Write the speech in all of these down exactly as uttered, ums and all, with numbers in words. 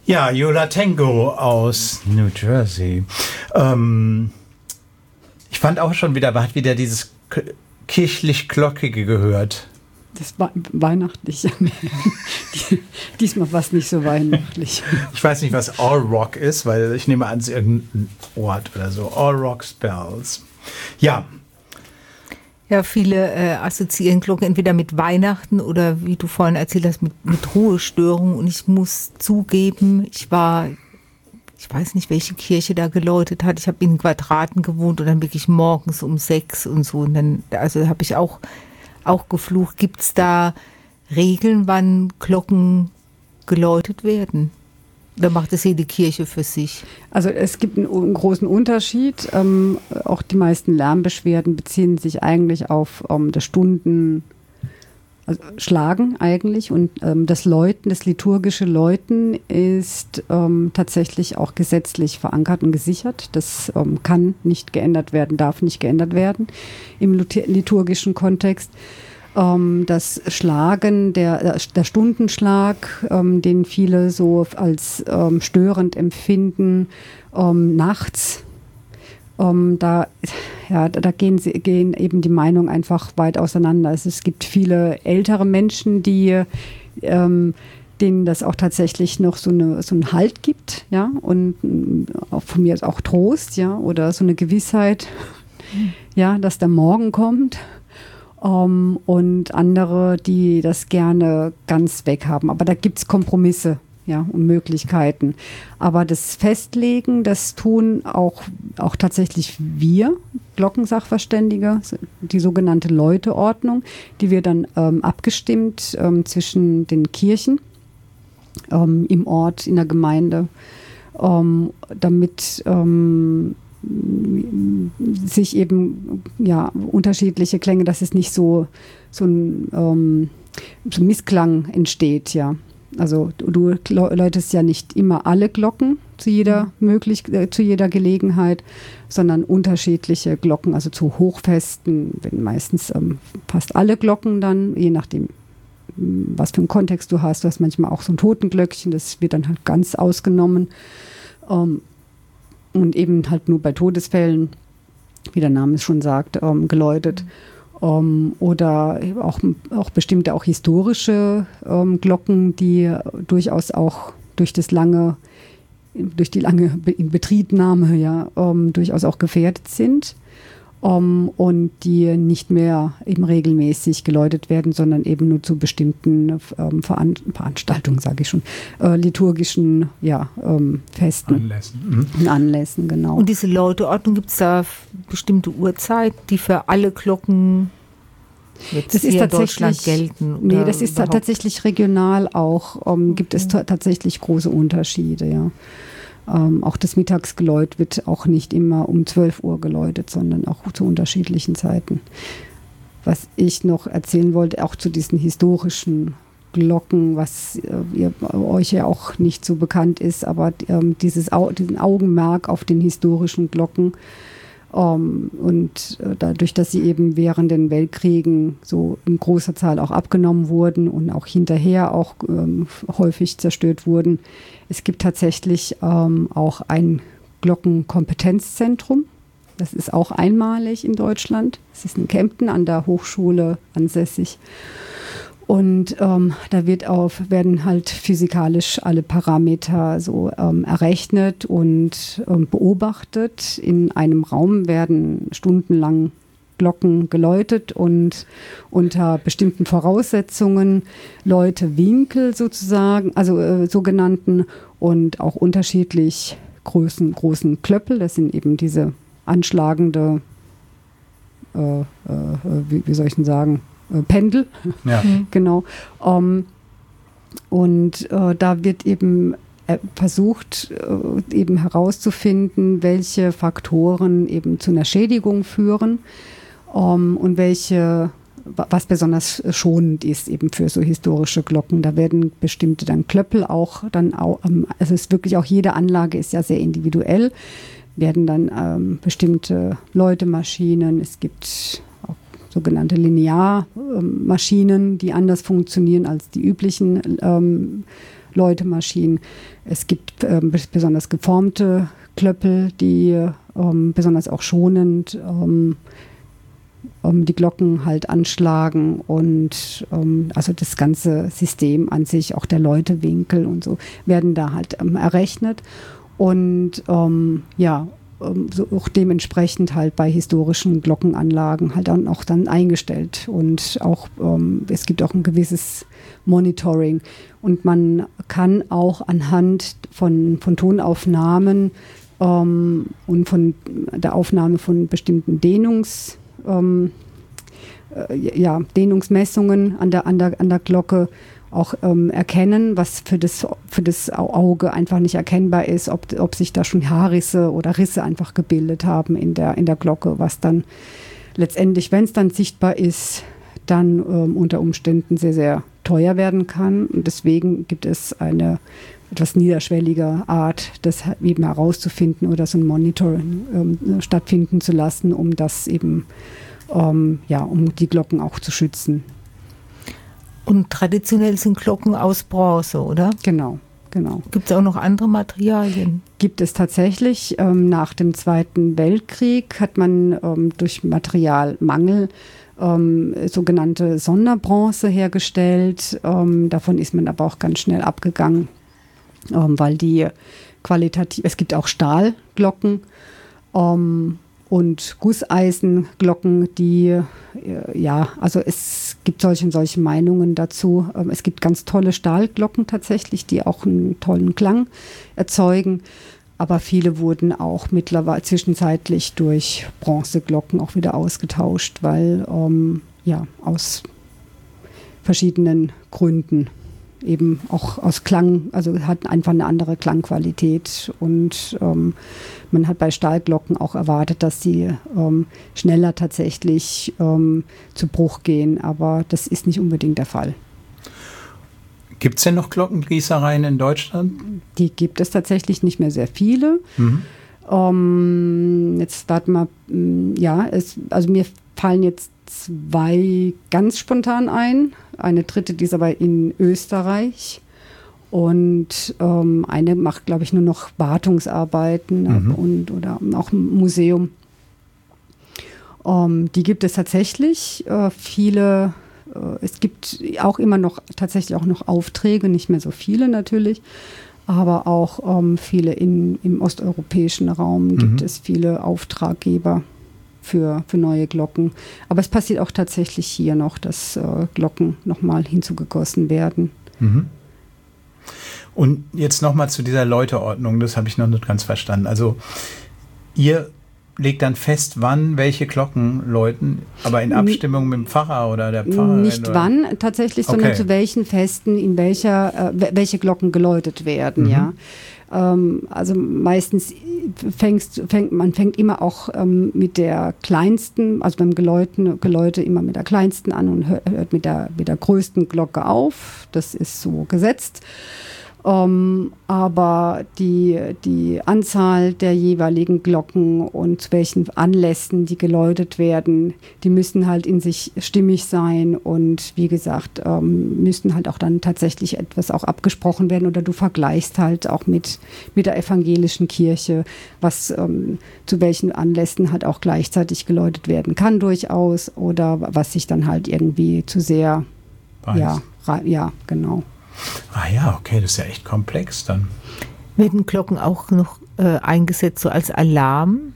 Ja, Yola Tango aus New Jersey. Ähm, ich fand auch schon wieder, man hat wieder dieses kirchlich-glockige gehört. Das war weihnachtlich. Diesmal war es nicht so weihnachtlich. Ich weiß nicht, was All Rock ist, weil ich nehme an, es ist irgendein Ort oder so. All Rock Spells. Ja. Ja, viele äh, assoziieren Glocken entweder mit Weihnachten oder, wie du vorhin erzählt hast, mit, mit Ruhestörung. Und ich muss zugeben, ich war, ich weiß nicht, welche Kirche da geläutet hat. Ich habe in Quadraten gewohnt und dann wirklich morgens um sechs und so. Und dann, also habe ich auch auch geflucht. Gibt es da Regeln, wann Glocken geläutet werden? Oder macht es jede Kirche für sich? Also es gibt einen, einen großen Unterschied. Ähm, auch die meisten Lärmbeschwerden beziehen sich eigentlich auf ähm, das Stunden, also Schlagen eigentlich. Und ähm, das Läuten, das liturgische Läuten ist ähm, tatsächlich auch gesetzlich verankert und gesichert. Das ähm, kann nicht geändert werden, darf nicht geändert werden im liturgischen Kontext. Ähm, das Schlagen, der, der Stundenschlag, ähm, den viele so als ähm, störend empfinden, ähm, nachts, ähm, da, ja, da gehen, sie, gehen eben die Meinungen einfach weit auseinander. Also es gibt viele ältere Menschen, die ähm, denen das auch tatsächlich noch so, eine, so einen Halt gibt, ja, und auch von mir auch Trost, ja, oder so eine Gewissheit, ja, dass der Morgen kommt. Um, und andere, die das gerne ganz weg haben. Aber da gibt es Kompromisse, ja, und Möglichkeiten. Aber das Festlegen, das tun auch, auch tatsächlich wir, Glockensachverständige, die sogenannte Läuteordnung, die wir dann ähm, abgestimmt ähm, zwischen den Kirchen ähm, im Ort, in der Gemeinde, ähm, damit ähm, sich eben ja unterschiedliche Klänge, dass es nicht so so ein ähm, so Missklang entsteht, ja. Also du, du läutest ja nicht immer alle Glocken zu jeder möglich äh, zu jeder Gelegenheit, sondern unterschiedliche Glocken, also zu Hochfesten, wenn meistens ähm, fast alle Glocken dann, je nachdem was für einen Kontext du hast. Du hast manchmal auch so ein Totenglöckchen, das wird dann halt ganz ausgenommen. Ähm, Und eben halt nur bei Todesfällen, wie der Name es schon sagt, ähm, geläutet. Ähm, oder auch, auch bestimmte auch historische ähm, Glocken, die durchaus auch durch das lange, durch die lange Inbetriebnahme ja ähm, durchaus auch gefährdet sind. Um, und die nicht mehr eben regelmäßig geläutet werden, sondern eben nur zu bestimmten ähm, Veran- Veranstaltungen, sage ich schon, äh, liturgischen ja, ähm, Festen. Anlässen. Mhm. Anlässen, genau. Und diese Läuteordnung, gibt es da bestimmte Uhrzeit, die für alle Glocken jetzt das ist hier in Deutschland gelten? Nee, das ist überhaupt? tatsächlich regional auch, ähm, gibt es ta- tatsächlich große Unterschiede, ja. Ähm, auch das Mittagsgeläut wird auch nicht immer um zwölf Uhr geläutet, sondern auch zu unterschiedlichen Zeiten. Was ich noch erzählen wollte, auch zu diesen historischen Glocken, was äh, ihr, euch ja auch nicht so bekannt ist, aber ähm, dieses Au- diesen Augenmerk auf den historischen Glocken ähm, und äh, dadurch, dass sie eben während den Weltkriegen so in großer Zahl auch abgenommen wurden und auch hinterher auch ähm, häufig zerstört wurden. Es gibt tatsächlich ähm, auch ein Glockenkompetenzzentrum. Das ist auch einmalig in Deutschland. Es ist in Kempten an der Hochschule ansässig. Und ähm, da wird auf, werden halt physikalisch alle Parameter so ähm, errechnet und ähm, beobachtet. In einem Raum werden stundenlang Glocken geläutet und unter bestimmten Voraussetzungen Läutewinkel sozusagen, also äh, sogenannten, und auch unterschiedlich Größen, großen Klöppel. Das sind eben diese anschlagende, äh, äh, wie, wie soll ich denn sagen, äh, Pendel. Ja. Genau. Um, und äh, da wird eben äh, versucht, äh, eben herauszufinden, welche Faktoren eben zu einer Schädigung führen. Um, und welche, was besonders schonend ist eben für so historische Glocken. Da werden bestimmte dann Klöppel auch dann auch, also es ist wirklich auch, jede Anlage ist ja sehr individuell, werden dann ähm, bestimmte Läutemaschinen, es gibt auch sogenannte Linearmaschinen, die anders funktionieren als die üblichen ähm, Läutemaschinen. Es gibt ähm, besonders geformte Klöppel, die ähm, besonders auch schonend ähm, ähm, die Glocken halt anschlagen und ähm, also das ganze System an sich, auch der Läutewinkel und so, werden da halt ähm, errechnet und ähm, ja, ähm, so auch dementsprechend halt bei historischen Glockenanlagen halt dann auch dann eingestellt und auch ähm, es gibt auch ein gewisses Monitoring und man kann auch anhand von, von Tonaufnahmen ähm, und von der Aufnahme von bestimmten Dehnungs, ähm, äh, ja, Dehnungsmessungen an der, an der, an der Glocke auch ähm, erkennen, was für das, für das Auge einfach nicht erkennbar ist, ob, ob sich da schon Haarrisse oder Risse einfach gebildet haben in der, in der Glocke, was dann letztendlich, wenn es dann sichtbar ist, dann ähm, unter Umständen sehr, sehr teuer werden kann. Und deswegen gibt es eine etwas niederschwellige Art, das eben herauszufinden oder so ein Monitoring ähm, stattfinden zu lassen, um das eben, ähm, ja, um die Glocken auch zu schützen. Und traditionell sind Glocken aus Bronze, oder? Genau, genau. Gibt es auch noch andere Materialien? Gibt es tatsächlich. Ähm, nach dem Zweiten Weltkrieg hat man ähm, durch Materialmangel ähm, sogenannte Sonderbronze hergestellt. Ähm, davon ist man aber auch ganz schnell abgegangen, ähm, weil die qualitativ, es gibt auch Stahlglocken ähm, und Gusseisenglocken, die, äh, ja, also es gibt solche und solche Meinungen dazu. Ähm, es gibt ganz tolle Stahlglocken tatsächlich, die auch einen tollen Klang erzeugen. Aber viele wurden auch mittlerweile zwischenzeitlich durch Bronzeglocken auch wieder ausgetauscht, weil ähm, ja, aus verschiedenen Gründen eben auch aus Klang, also hat einfach eine andere Klangqualität und ähm, man hat bei Stahlglocken auch erwartet, dass sie ähm, schneller tatsächlich ähm, zu Bruch gehen, aber das ist nicht unbedingt der Fall. Gibt es denn noch Glockengießereien in Deutschland? Die gibt es tatsächlich nicht mehr sehr viele. Mhm. Ähm, jetzt warten wir, ja, es, also mir fallen jetzt zwei ganz spontan ein. Eine dritte, die ist aber in Österreich. Und ähm, eine macht, glaube ich, nur noch Wartungsarbeiten mhm. und, oder auch ein Museum. Ähm, die gibt es tatsächlich. Äh, viele, äh, es gibt auch immer noch tatsächlich auch noch Aufträge, nicht mehr so viele natürlich, aber auch ähm, viele in, im osteuropäischen Raum mhm. gibt es viele Auftraggeber für, für neue Glocken. Aber es passiert auch tatsächlich hier noch, dass äh, Glocken nochmal hinzugegossen werden. Mhm. Und jetzt nochmal zu dieser Läuteordnung, das habe ich noch nicht ganz verstanden. Also ihr legt dann fest, wann welche Glocken läuten, aber in Abstimmung mit dem Pfarrer oder der Pfarrerin? Nicht oder? wann tatsächlich, sondern okay. zu welchen Festen, in welcher, äh, welche Glocken geläutet werden, mhm. ja. Ähm, also meistens fängst, fängt man fängt immer auch ähm, mit der kleinsten, also beim Geläuten, Geläute immer mit der kleinsten an und hört, hört mit der, mit der größten Glocke auf. Das ist so gesetzt. Um, aber die, die Anzahl der jeweiligen Glocken und zu welchen Anlässen die geläutet werden, die müssen halt in sich stimmig sein und wie gesagt, ähm, müssen halt auch dann tatsächlich etwas auch abgesprochen werden oder du vergleichst halt auch mit, mit der evangelischen Kirche, was ähm, zu welchen Anlässen halt auch gleichzeitig geläutet werden kann durchaus oder was sich dann halt irgendwie zu sehr, Weiß. ja, ja, genau. Ah ja, okay, das ist ja echt komplex dann. Werden Glocken auch noch äh, eingesetzt, so als Alarm?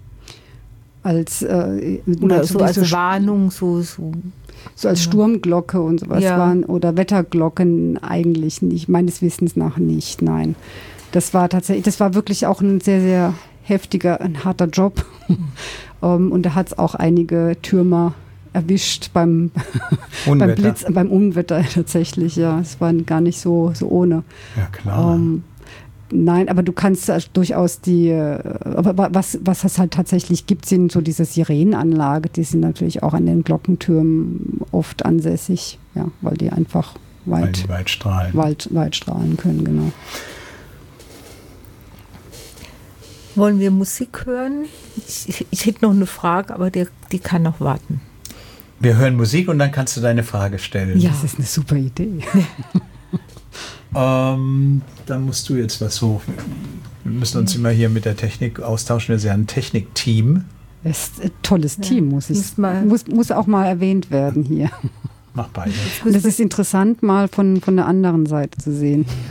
Als, äh, oder so als so Warnung, so, so. So als Sturmglocke und sowas ja. waren oder Wetterglocken eigentlich nicht, meines Wissens nach nicht, nein. Das war tatsächlich, das war wirklich auch ein sehr, sehr heftiger, ein harter Job. um, und da hat es auch einige Türmer erwischt beim, beim Blitz, beim Unwetter tatsächlich, ja. Es war gar nicht so, so ohne. Ja, klar. Ähm, nein, aber du kannst also durchaus die, aber was, was es halt tatsächlich gibt, sind so diese Sirenenanlage, die sind natürlich auch an den Glockentürmen oft ansässig, ja, weil die einfach weit, weil die weit strahlen. Weit, weit strahlen können, genau. Wollen wir Musik hören? Ich, ich, ich hätte noch eine Frage, aber der, die kann noch warten. Wir hören Musik und dann kannst du deine Frage stellen. Ja, das ist eine super Idee. Ähm, dann musst du jetzt was hoch. Wir müssen uns immer hier mit der Technik austauschen. Wir sind ja ein Technikteam. Das ist ein tolles Ja, Team, muss ich muss mal- muss, muss auch mal erwähnt werden hier. Mach beide. Und das ist interessant, mal von, von der anderen Seite zu sehen.